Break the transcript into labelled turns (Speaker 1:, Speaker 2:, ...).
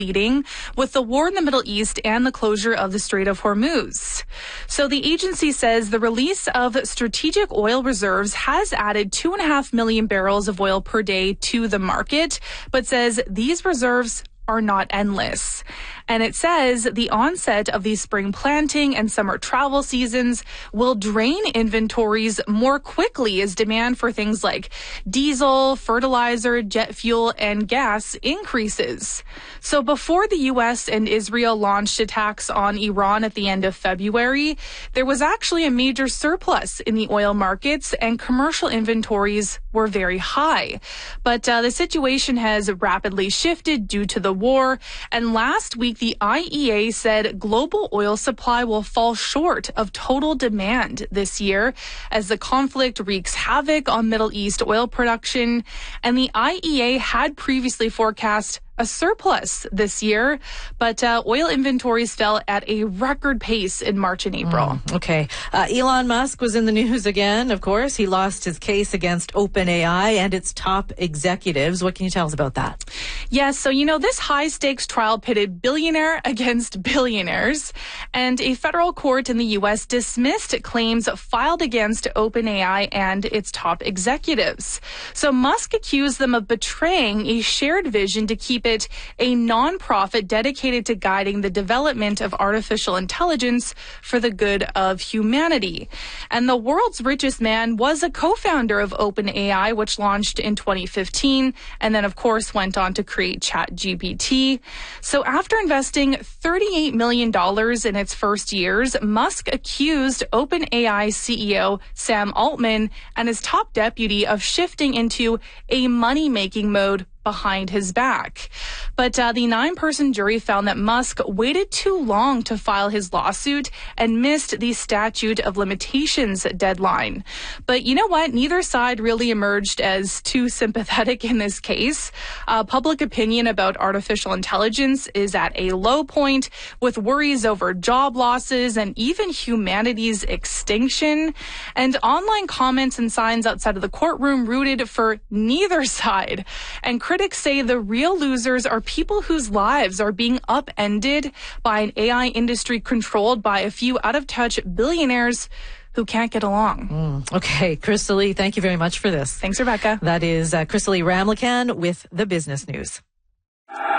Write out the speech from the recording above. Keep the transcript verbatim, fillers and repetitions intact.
Speaker 1: leading with the war in the Middle East and the closure of the Strait of Hormuz. So the agency says the release of strategic oil reserves has added two and a half million barrels of oil per day to the market, but says these reserves are not endless. And it says the onset of the spring planting and summer travel seasons will drain inventories more quickly as demand for things like diesel, fertilizer, jet fuel, and gas increases. So before the U S and Israel launched attacks on Iran at the end of February, there was actually a major surplus in the oil markets and commercial inventories were very high. But uh, the situation has rapidly shifted due to the war. And last week, the I E A said global oil supply will fall short of total demand this year as the conflict wreaks havoc on Middle East oil production. And the I E A had previously forecast a surplus this year, but uh, oil inventories fell at a record pace in March and April.
Speaker 2: Mm, okay. Uh, Elon Musk was in the news again, of course. He lost his case against OpenAI and its top executives. What can you tell us about that?
Speaker 1: Yes, so you know, this high-stakes trial pitted billionaire against billionaires, and a federal court in the U S dismissed claims filed against OpenAI and its top executives. So Musk accused them of betraying a shared vision to keep it a nonprofit dedicated to guiding the development of artificial intelligence for the good of humanity. And the world's richest man was a co-founder of OpenAI, which launched in twenty fifteen, and then, of course, went on to create ChatGPT. So after investing thirty-eight million dollars in its first years, Musk accused OpenAI C E O Sam Altman and his top deputy of shifting into a money-making mode behind his back. But uh, the nine-person jury found that Musk waited too long to file his lawsuit and missed the statute of limitations deadline. But you know what? Neither side really emerged as too sympathetic in this case. Uh, public opinion about artificial intelligence is at a low point, with worries over job losses and even humanity's extinction. And online comments and signs outside of the courtroom rooted for neither side. And critics say the real losers are people whose lives are being upended by an A I industry controlled by a few out-of-touch billionaires who can't get along.
Speaker 2: Mm, okay, Crystalie, thank you very much for this.
Speaker 1: Thanks, Rebecca.
Speaker 2: That is uh, Crystalie Ramlakan with the Business News.